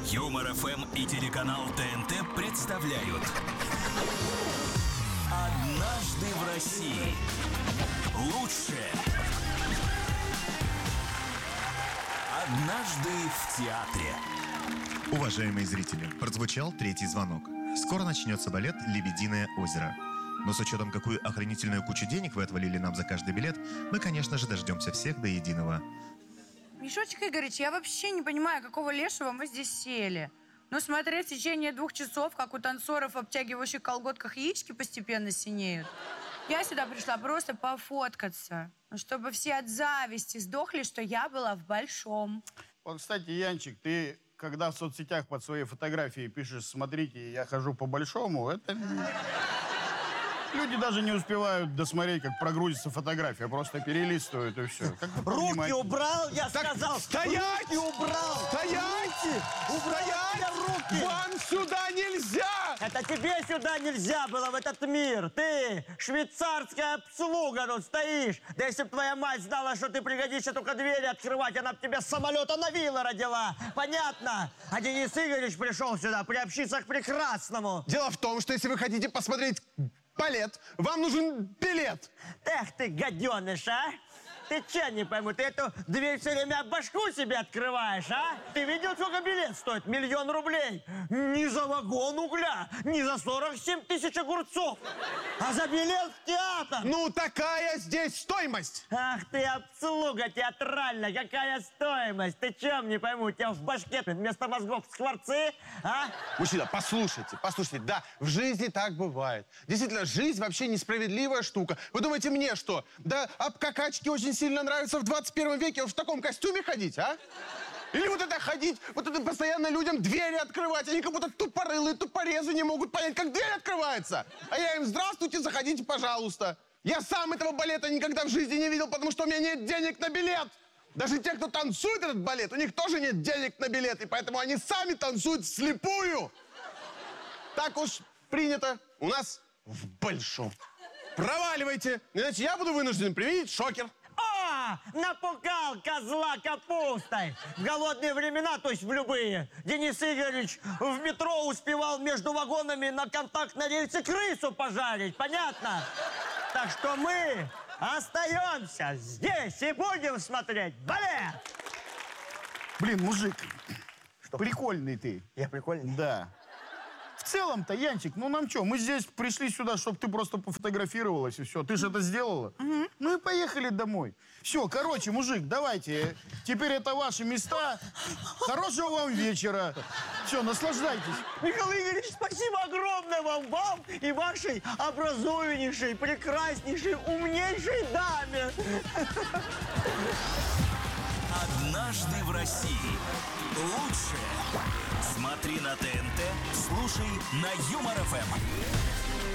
Юмор ФМ и телеканал ТНТ представляют «Однажды в России». Лучшее. «Однажды в театре». Уважаемые зрители, прозвучал третий звонок. Скоро начнется балет «Лебединое озеро». Но с учетом, какую охренительную кучу денег вы отвалили нам за каждый билет, мы, конечно же, дождемся всех до единого. Мишутик Игоревич, я вообще не понимаю, какого лешего мы здесь сели. Но смотреть в течение 2 часов, как у танцоров в обтягивающих колготках яички постепенно синеют. Я сюда пришла просто пофоткаться, чтобы все от зависти сдохли, что я была в большом. Вот, кстати, Янчик, ты когда в соцсетях под своей фотографией пишешь «Смотрите, я хожу по большому», это... Люди даже не успевают досмотреть, как прогрузится фотография, просто перелистывают и все. Руки убрал, я сказал! Стоять! Руки убрал! Стоять! Убрал руки! Вам сюда нельзя! Это тебе сюда нельзя было, в этот мир! Ты, швейцарская обслуга, тут стоишь! Да если бы твоя мать знала, что ты пригодишься только двери открывать, она бы тебя с самолета на вилы родила! Понятно? А Денис Игоревич пришел сюда приобщиться к прекрасному! Дело в том, что если вы хотите посмотреть балет, вам нужен билет. Эх ты, гаденыш, а! Ты че, не пойму, ты эту дверь все время об башку себе открываешь, а? Ты видел, сколько билет стоит? 1 000 000 рублей. Не за вагон угля, не за 47 000 огурцов, а за билет в театр. Ну, такая здесь стоимость. Ах ты, обслуга театральная, какая стоимость? Ты чем, не пойму, у тебя в башке вместо мозгов скворцы, а? Мужчина, послушайте, да, в жизни так бывает. Действительно, жизнь вообще несправедливая штука. Вы думаете, мне что? Да, обкакачки очень сильно нравится в 21 веке в таком костюме ходить, а? Или вот это ходить, вот это постоянно людям двери открывать. Они как будто тупорылые, тупорезы не могут понять, как дверь открывается. А я им: здравствуйте, заходите, пожалуйста. Я сам этого балета никогда в жизни не видел, потому что у меня нет денег на билет. Даже те, кто танцует этот балет, у них тоже нет денег на билет, и поэтому они сами танцуют вслепую. Так уж принято у нас в большом. Проваливайте, иначе я буду вынужден применить шокер. О, напугал козла капустой. В голодные времена, то есть в любые, Денис Игоревич в метро успевал между вагонами на контактной рельсе крысу пожарить, понятно? Так что мы остаемся здесь и будем смотреть балет. Блин, мужик, прикольный ты. Я прикольный? Да. В целом-то, Янчик, ну нам что, мы здесь пришли сюда, чтобы ты просто пофотографировалась, и все. Ты же это сделала. Ну и поехали домой. Все, короче, мужик, давайте. Теперь это ваши места. Хорошего вам вечера. Все, наслаждайтесь. Михаил Игоревич, спасибо огромное вам и вашей образованнейшей, прекраснейшей, умнейшей даме. «Однажды в России». Лучшее. Смотри на ТНТ, слушай на Юмор ФМ.